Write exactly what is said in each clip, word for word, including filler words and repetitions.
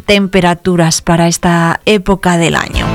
temperaturas para esta época del año.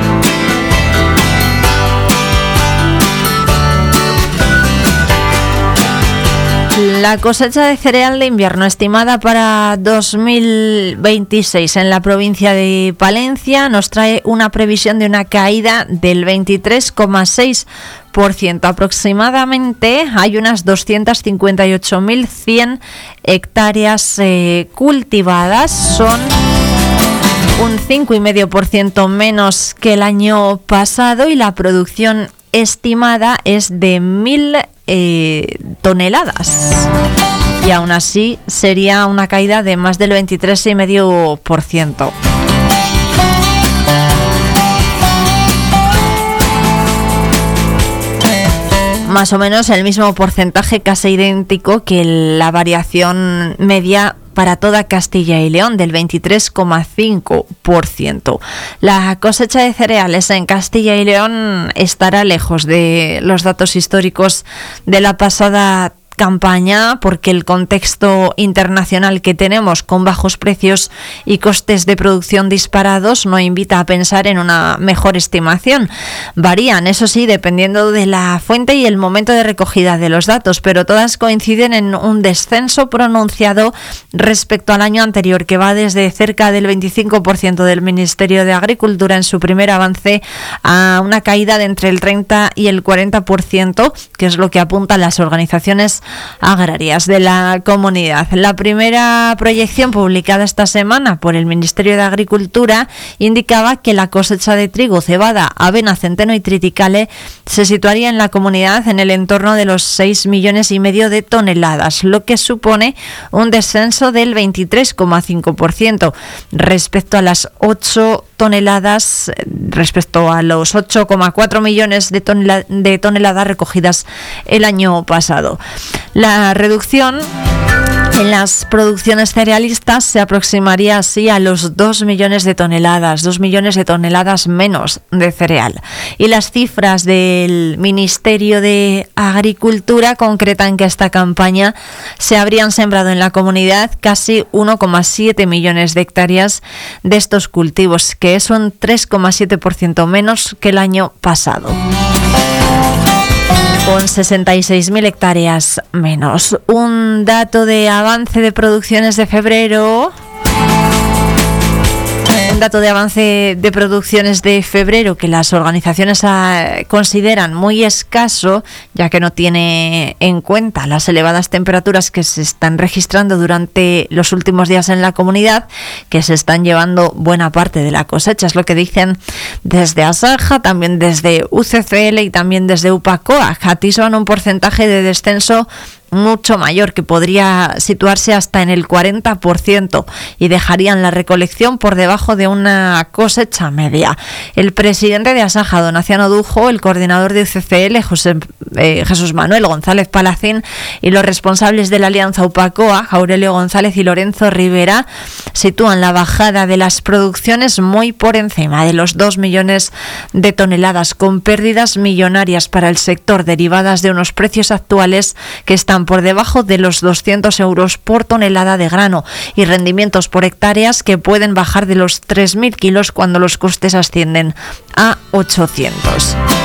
La cosecha de cereal de invierno estimada para dos mil veintiséis en la provincia de Palencia nos trae una previsión de una caída del veintitrés coma seis por ciento. Aproximadamente hay unas doscientas cincuenta y ocho mil cien hectáreas eh, cultivadas. Son un cinco coma cinco por ciento menos que el año pasado y la producción estimada es de mil eh, toneladas. Y aún así sería una caída de más del veintitrés coma cinco por ciento. Más o menos el mismo porcentaje, casi idéntico que la variación media para toda Castilla y León, del veintitrés coma cinco por ciento. La cosecha de cereales en Castilla y León estará lejos de los datos históricos de la pasada campaña, porque el contexto internacional que tenemos, con bajos precios y costes de producción disparados, no invita a pensar en una mejor estimación. Varían, eso sí, dependiendo de la fuente y el momento de recogida de los datos, pero todas coinciden en un descenso pronunciado respecto al año anterior, que va desde cerca del veinticinco por ciento del Ministerio de Agricultura en su primer avance a una caída de entre el treinta y el cuarenta por ciento, que es lo que apuntan las organizaciones agrarias de la comunidad. La primera proyección publicada esta semana por el Ministerio de Agricultura indicaba que la cosecha de trigo, cebada, avena, centeno y triticale se situaría en la comunidad en el entorno de los seis millones y medio de toneladas, lo que supone un descenso del veintitrés coma cinco por ciento respecto a las ocho toneladas, respecto a los ocho coma cuatro millones de, tonela, de toneladas recogidas el año pasado. La reducción en las producciones cerealistas se aproximaría así a los dos millones de toneladas, dos millones de toneladas menos de cereal. Y las cifras del Ministerio de Agricultura concretan que esta campaña se habrían sembrado en la comunidad casi uno coma siete millones de hectáreas de estos cultivos, que es un tres coma siete por ciento menos que el año pasado, con sesenta y seis mil hectáreas menos. Un dato de avance de producciones de febrero. Un dato de avance de producciones de febrero que las organizaciones uh, consideran muy escaso, ya que no tiene en cuenta las elevadas temperaturas que se están registrando durante los últimos días en la comunidad, que se están llevando buena parte de la cosecha. Es lo que dicen desde Asaja, también desde U C C L y también desde UPACOA. Atisban un porcentaje de descenso mucho mayor, que podría situarse hasta en el cuarenta por ciento, y dejarían la recolección por debajo de una cosecha media. El presidente de Asaja, Donaciano Dujo, el coordinador de U C C L, José, eh, Jesús Manuel González Palacín, y los responsables de la Alianza UPACOA, Aurelio González y Lorenzo Rivera, sitúan la bajada de las producciones muy por encima de los dos millones de toneladas, con pérdidas millonarias para el sector derivadas de unos precios actuales que están por debajo de los doscientos euros por tonelada de grano y rendimientos por hectáreas que pueden bajar de los tres mil kilos cuando los costes ascienden a ochocientos.